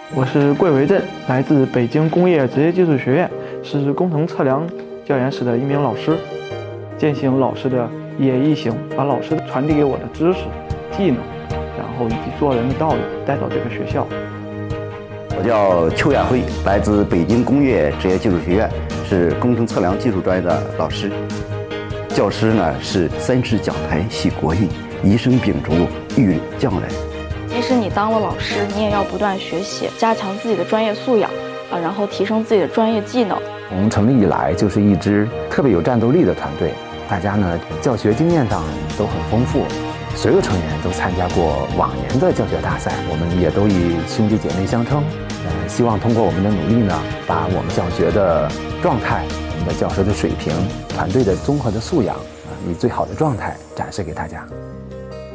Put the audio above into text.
我是桂维镇，来自北京工业职业技术学院，是工程测量教研室的一名老师。践行老师的一言一行，把老师传递给我的知识、技能，然后以及做人的道理带到这个学校。 我叫邱亚辉，来自北京工业职业技术学院，是工程测量技术专业的老师。教师呢是三尺讲台系国运，一生秉烛育将来。 即使你当了老师，你也要不断学习，加强自己的专业素养然后提升自己的专业技能。 从成立以来就是一支特别有战斗力的团队，大家呢教学经验上都很丰富，所有成员都参加过往年的教学大赛，我们也都以兄弟姐妹相称。希望通过我们的努力呢，把我们教学的状态、我们的教学的水平、团队的综合的素养以最好的状态展示给大家。